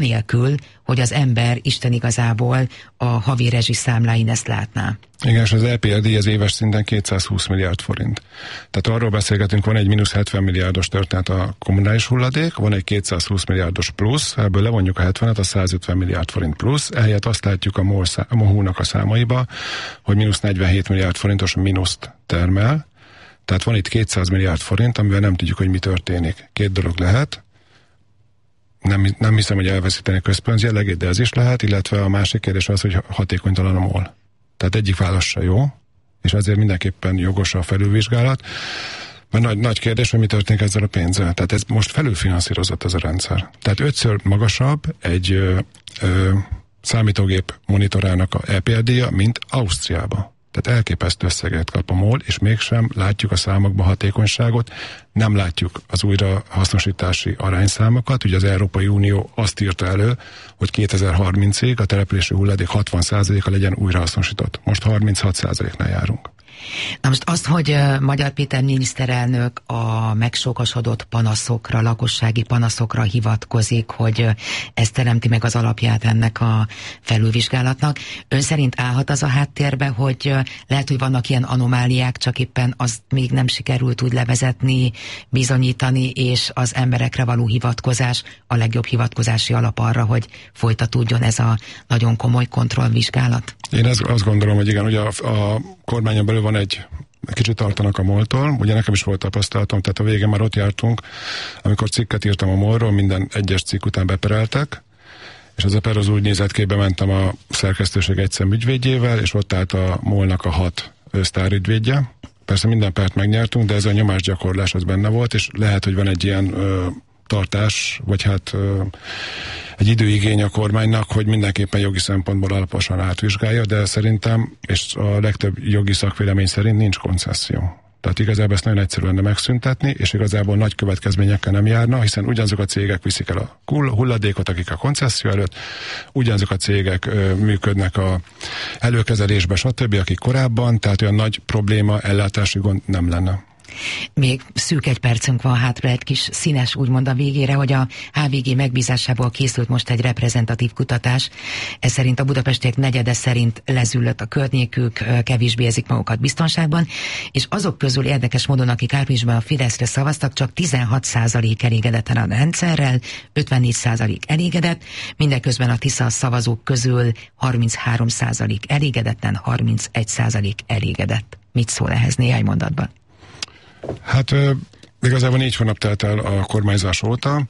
nélkül, hogy az ember Isten igazából a havi rezsiszámláin ezt látná. Igen, és az EPRD az éves szinten 220 milliárd forint. Tehát arról beszélgetünk, van egy mínusz 70 milliárdos történet a kommunális hulladék, van egy 220 milliárdos plusz, ebből levonjuk a 70-et, a 150 milliárd forint plusz, ehelyett azt látjuk a MOHU-nak a számaiba, hogy mínusz 47 milliárd forintos mínuszt termel, tehát van itt 200 milliárd forint, amivel nem tudjuk, hogy mi történik. Két dolog lehet, nem hiszem, hogy elveszíteni a közpénz jellegét, de ez is lehet, illetve a másik kérdés az, hogy hatékonytalan a MOL. Tehát egyik válasz se jó, és ezért mindenképpen jogos a felülvizsgálat. Mert nagy kérdés, hogy mi történik ezzel a pénzzel. Tehát ez most felülfinanszírozott ez a rendszer. Tehát 5-ször magasabb egy számítógép monitorának a EPRD-ja, mint Ausztriába. Tehát elképesztő összeget kap a MOL, és mégsem látjuk a számokban hatékonyságot, nem látjuk az újrahasznosítási arányszámokat. Ugye az Európai Unió azt írta elő, hogy 2030-ig a települési hulladék 60%-a legyen újrahasznosított. Most 36%-nál járunk. Na most azt, hogy Magyar Péter miniszterelnök a megsokasodott panaszokra, lakossági panaszokra hivatkozik, hogy ez teremti meg az alapját ennek a felülvizsgálatnak. Ön szerint állhat az a háttérbe, hogy lehet, hogy vannak ilyen anomáliák, csak éppen azt még nem sikerült úgy levezetni, bizonyítani, és az emberekre való hivatkozás a legjobb hivatkozási alap arra, hogy folytatódjon ez a nagyon komoly kontrollvizsgálat? Én azt gondolom, hogy igen, ugye a kormányon belül van egy kicsit tartanak a MOL-tól, ugye nekem is volt tapasztalatom, tehát a végén már ott jártunk, amikor cikket írtam a MOL-ról, minden egyes cikk után bepereltek, és az a per az úgy nézett ki, bementem a szerkesztőség egyszem ügyvédjével, és ott állt a MOL-nak a 6 sztárügyvédje. Persze minden pert megnyertünk, de ez a nyomásgyakorlás az benne volt, és lehet, hogy van egy ilyen tartás, vagy hát egy időigény a kormánynak, hogy mindenképpen jogi szempontból alaposan átvizsgálja, de szerintem, és a legtöbb jogi szakvélemény szerint nincs koncesszió. Tehát igazából ezt nagyon egyszerű lenne megszüntetni, és igazából nagy következményekkel nem járna, hiszen ugyanazok a cégek viszik el a hulladékot, akik a koncesszió előtt, ugyanazok a cégek működnek a előkezelésbe, stb., akik korábban, tehát olyan nagy probléma, ellátási gond nem lenne. Még szűk egy percünk van hátra, egy kis színes úgymond a végére, hogy a HVG megbízásából készült most egy reprezentatív kutatás. Ez szerint a budapestiek negyede szerint lezüllött a környékük, kevésbé érzik magukat biztonságban, és azok közül érdekes módon, akik áprilisban a Fideszre szavaztak, csak 16% elégedetten a rendszerrel, 54% elégedett, mindeközben a Tisza szavazók közül 33% elégedetlen, 31% elégedett. Mit szól ehhez néhány mondatban? Hát igazából 4 hónap telt el a kormányzás óta.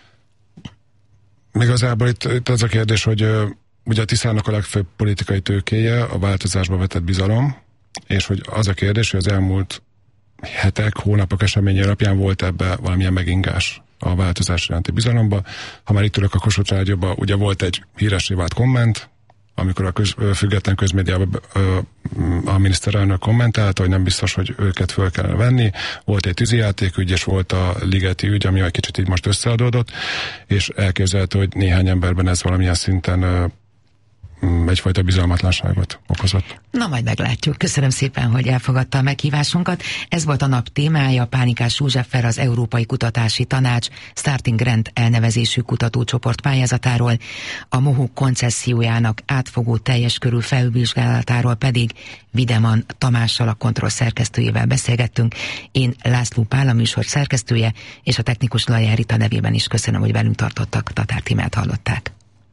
Igazából itt az a kérdés, hogy ugye a Tiszának a legfőbb politikai tőkéje a változásba vetett bizalom, és hogy az a kérdés, hogy az elmúlt hetek, hónapok eseményei alapján volt ebbe valamilyen megingás a változás iránti bizalomba. Ha már itt ülök a Kossuth Rádióban, ugye volt egy híressé vált komment, amikor a független közmédiában a miniszterelnök kommentálta, hogy nem biztos, hogy őket föl kellene venni. Volt egy tűzijátékügy, és volt a ligeti ügy, ami egy kicsit így most összeadódott, és elképzelhető, hogy néhány emberben ez valamilyen szinten egyfajta bizalmatlanságot okozott. Na, majd meglátjuk. Köszönöm szépen, hogy elfogadta a meghívásunkat. Ez volt a nap témája. Pánikás Józseffel, az Európai Kutatási Tanács Starting Grant elnevezésű kutatócsoport pályázatáról, a MOHU koncessziójának átfogó teljes körű felülvizsgálatáról pedig Videman Tamással, a Kontroll szerkesztőjével beszélgettünk. Én László Pál, a műsor szerkesztője, és a technikus Lajár Rita nevében is köszönöm, hogy velünk tartottak. Tatár Tímát hallották.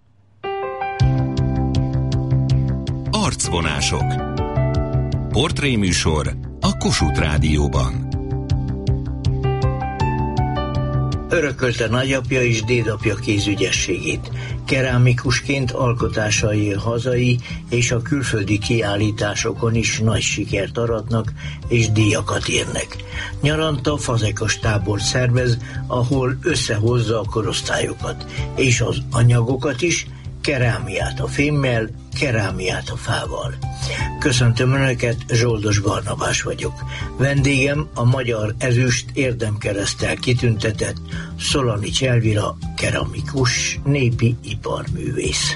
Arcvonások. Portréműsor a Kossuth Rádióban. Örökölte nagyapja és dédapja kézügyességét. Kerámikusként alkotásai hazai és a külföldi kiállításokon is nagy sikert aratnak és díjakat érnek. Nyaranta fazekas tábort szervez, ahol összehozza a korosztályokat, és az anyagokat is, kerámiát a fémmel, kerámiát a fával. Köszöntöm Önöket, Zsoldos Barnabás vagyok. Vendégem a Magyar Ezüst Érdemkereszttel kitüntetett Szolanics Elvira, keramikus, népi iparművész.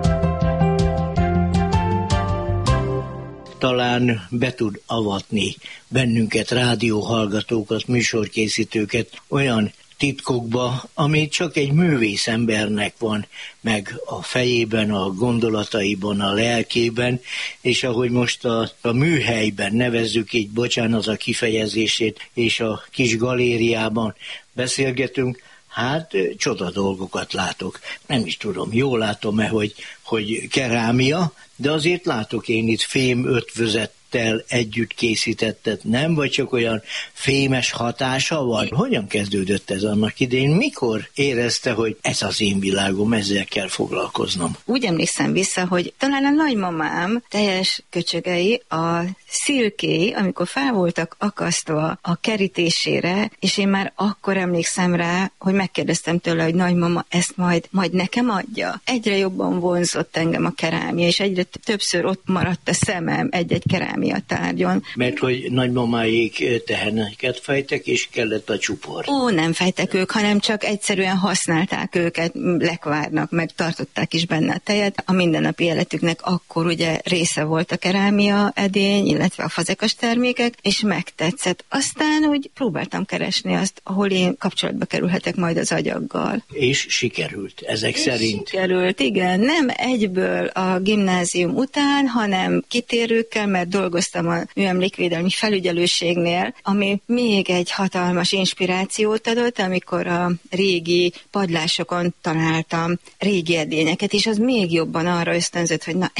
Talán be tud avatni bennünket, rádióhallgatókat, műsorkészítőket olyan titkokba, ami csak egy művész embernek van meg a fejében, a gondolataiban, a lelkében, és ahogy most a műhelyben nevezzük így, bocsánat a kifejezését, és a kis galériában beszélgetünk, hát csoda dolgokat látok. Nem is tudom, jól látom-e, hogy kerámia, de azért látok én itt fém ötvözettel együtt készítettet, nem? Vagy csak olyan fémes hatása van? Hogyan kezdődött ez annak idején? Mikor érezte, hogy ez az én világom, ezzel kell foglalkoznom? Úgy emlékszem vissza, hogy talán a nagymamám teljes köcsögei, a szilkéi, amikor fel voltak akasztva a kerítésére, és én már akkor emlékszem rá, hogy megkérdeztem tőle, hogy nagymama, ezt majd nekem adja. Egyre jobban vonzott engem a kerámia, és egyre többször ott maradt a szemem egy-egy kerámia tárgyon. Mert hogy nagymamáik teheneket fejtek, és kellett a csupor. Ó, nem fejtek ők, hanem csak egyszerűen használták őket, lekvárnak, meg tartották is benne a tejet. A mindennapi életüknek akkor ugye része volt a kerámia edény, illetve a fazekas termékek, és megtetszett. Aztán úgy próbáltam keresni azt, ahol én kapcsolatba kerülhetek majd az agyaggal. És sikerült, ezek szerint? Sikerült, igen. Nem egyből a gimnázium után, hanem kitérőkkel, mert dolgoztam a műemlékvédelmi felügyelőségnél, ami még egy hatalmas inspirációt adott, amikor a régi padlásokon találtam régi edényeket, és az még jobban arra ösztönzött, hogy na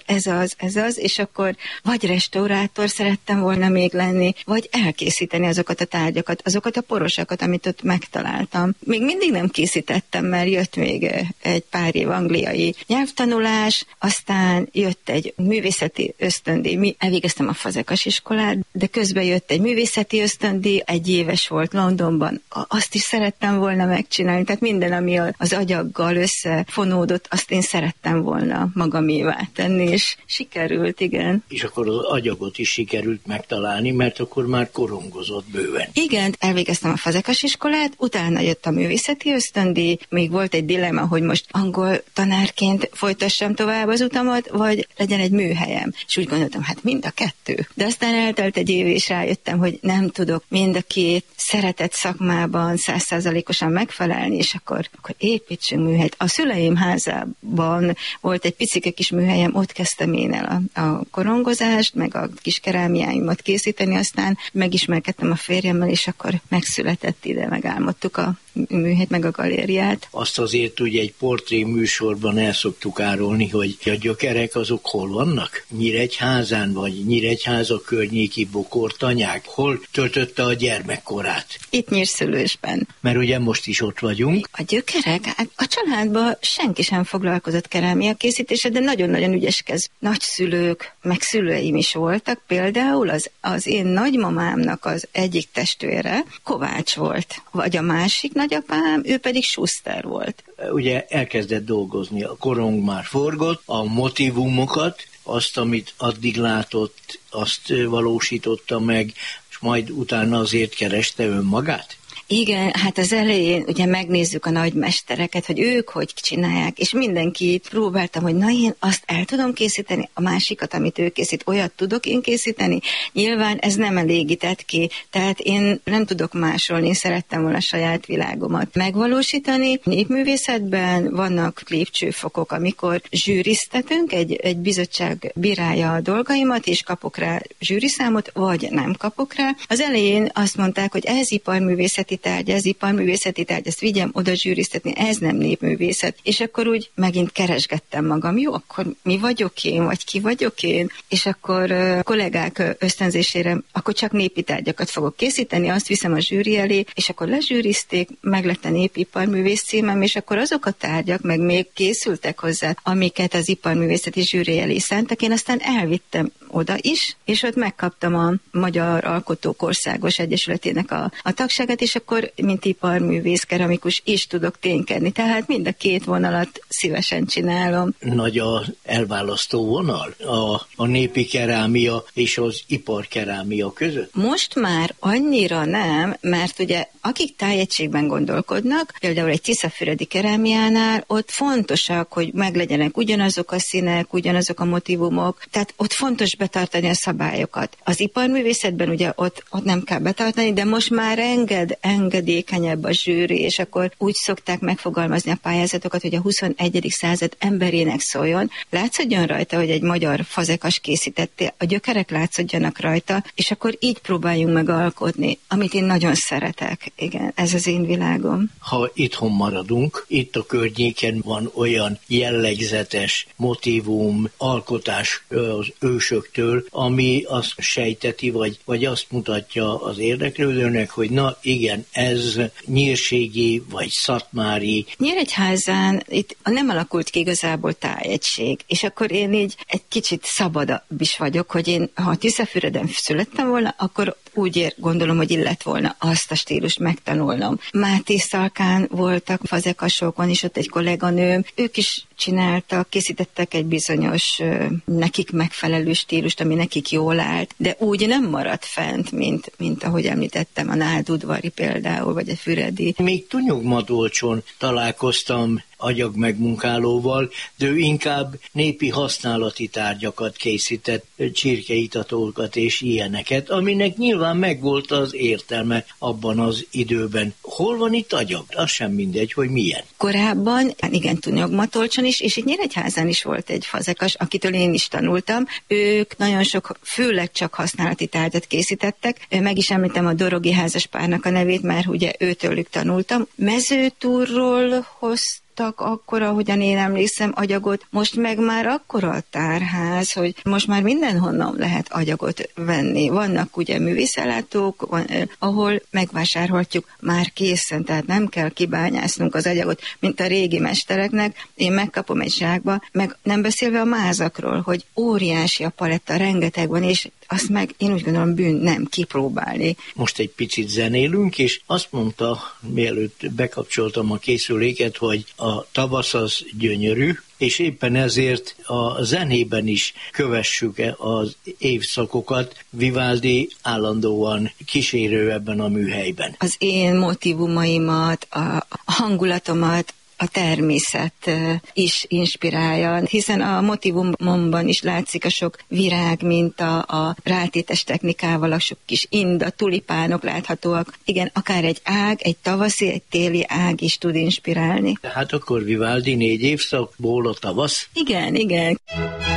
ez az, és akkor vagy restaurátor szerettem volna még lenni, vagy elkészíteni azokat a tárgyakat, azokat a porosakat, amit ott megtaláltam. Még mindig nem készítettem, mert jött még egy pár év angliai nyelvtanulás, aztán jött egy művészeti ösztöndíj, elvégeztem a fazekas iskolát, de közben jött egy művészeti ösztöndíj, egy éves volt Londonban, azt is szerettem volna megcsinálni, tehát minden, ami az agyaggal összefonódott, azt én szerettem volna magamévá tenni, és sikerült, igen. És akkor az agyagot is sikerült megtalálni, mert akkor már korongozott bőven. Igen, elvégeztem a fazekas iskolát, utána jött a művészeti ösztöndíj, még volt egy dilemma, hogy most angol tanárként folytassam tovább az utamat, vagy legyen egy műhelyem. És úgy gondoltam, hát mind a kettő. De aztán eltelt egy év, és rájöttem, hogy nem tudok mind a két szeretett szakmában 100%-osan megfelelni, és akkor építsünk műhelyt. A szüleim házában volt egy picike kis műhelyem, ott kezdtem én el a korongozást, meg a kis kerámiáimat készíteni, aztán megismerkedtem a férjemmel, és akkor megszületett ide, megálmodtuk a műhelyt, meg a galériát. Azt azért ugye egy portré műsorban el szoktuk árulni, hogy a gyökerek azok hol vannak? Nyíregyházán, vagy Nyíregyháza környéki bokortanyák? Hol töltötte a gyermekkorát? Itt Nyírszülősben. Mert ugye most is ott vagyunk. A gyökerek? Hát a családban senki sem foglalkozott kerámia készítése, de nagyon-nagyon ügyeskedő nagyszülők, meg szülőim is voltak. Például az én nagymamámnak az egyik testvére Kovács volt, vagy a másik nagyapám, ő pedig Schuster volt. Ugye elkezdett dolgozni, a korong már forgott, a motivumokat, azt, amit addig látott, azt valósította meg, és majd utána azért kereste önmagát? Igen, hát az elején ugye megnézzük a nagymestereket, hogy ők hogy csinálják, és mindenkit próbáltam, hogy na én azt el tudom készíteni, a másikat, amit ő készít, olyat tudok én készíteni. Nyilván ez nem elégített ki, tehát én nem tudok másolni, én szerettem volna a saját világomat megvalósítani. Népművészetben vannak lépcsőfokok, amikor zsűriztetünk, egy bizottság bírálja a dolgaimat, és kapok rá zsűriszámot, vagy nem kapok rá. Az elején azt mondták, hogy ez iparművészeti tárgy, ezt vigyem oda zsűriztetni, ez nem népművészet. És akkor úgy megint keresgettem magam, jó, akkor mi vagyok én, vagy ki vagyok én? És akkor kollégák ösztönzésére, akkor csak népi tárgyakat fogok készíteni, azt viszem a zsűri elé, és akkor lezsűrizték, meg lett a népiparművész címem, és akkor azok a tárgyak meg még készültek hozzá, amiket az iparművészeti zsűri elé szántak, én aztán elvittem oda is, és ott megkaptam a Magyar Alkotók Országos Egyesületének a tagságát, és akkor, mint iparművész, keramikus is tudok ténykedni. Tehát mind a két vonalat szívesen csinálom. Nagy az elválasztó vonal a népi kerámia és az iparkerámia között? Most már annyira nem, mert ugye akik tájegységben gondolkodnak, például egy tiszafüredi kerámiánál, ott fontosak, hogy meglegyenek ugyanazok a színek, ugyanazok a motivumok, tehát ott fontos betartani a szabályokat. Az iparművészetben ugye ott nem kell betartani, de most már engedékenyebb a zsűri, és akkor úgy szokták megfogalmazni a pályázatokat, hogy a 21. század emberének szóljon. Látszódjon rajta, hogy egy magyar fazekas készítette, a gyökerek látszódjanak rajta, és akkor így próbáljunk meg alkotni, amit én nagyon szeretek. Igen, ez az én világom. Ha itthon maradunk, itt a környéken van olyan jellegzetes motívum, alkotás az ősöktől, ami azt sejteti, vagy azt mutatja az érdeklődőnek, hogy na igen, ez nyírségi vagy szatmári. Nyíregyházán itt nem alakult ki igazából tájegység, és akkor én így egy kicsit szabadabb is vagyok, hogy én, ha Tiszafüreden születtem volna, akkor úgy gondolom, hogy illett volna azt a stílust megtanulnom. Máté Szalkán voltak fazekasok, van is ott egy kolléganőm, ők is csináltak, készítettek egy bizonyos nekik megfelelő stílust, ami nekik jól állt, de úgy nem maradt fent, mint ahogy említettem, a náldudvari például, vagy a füredi. Még Tunyogmadolcson találkoztam agyagmegmunkálóval, de ő inkább népi használati tárgyakat készített, csirkeitatókat és ilyeneket, aminek nyilván megvolt az értelme abban az időben. Hol van itt agyag? Az sem mindegy, hogy milyen. Korábban, igen, Tunyogmatolcson is, és itt Nyíregyházán is volt egy fazekas, akitől én is tanultam. Ők nagyon sok, főleg csak használati tárgyat készítettek. Meg is említem a Dorogi házaspárnak a nevét, mert ugye őtőlük tanultam. Mezőtúrról akkor, ahogyan én emlékszem, agyagot, most meg már akkora a tárház, hogy most már mindenhonnan lehet agyagot venni. Vannak ugye művészellátók, ahol megvásárolhatjuk már készen, tehát nem kell kibányásznunk az agyagot, mint a régi mestereknek. Én megkapom egy zsákba, meg nem beszélve a mázakról, hogy óriási a paletta, rengeteg van, és azt meg én úgy gondolom bűn nem kipróbálni. Most egy picit zenélünk, és azt mondta, mielőtt bekapcsoltam a készüléket, hogy a tavasz az gyönyörű, és éppen ezért a zenében is kövessük az évszakokat. Vivaldi állandóan kísérő ebben a műhelyben. Az én motívumaimat, a hangulatomat, a természet is inspirálja, hiszen a motívumomban is látszik a sok virág, mint a rátétes technikával, a sok kis inda, tulipánok láthatóak. Igen, akár egy ág, egy tavaszi, egy téli ág is tud inspirálni. Hát akkor Vivaldi 4 évszakból a tavasz? Igen, igen.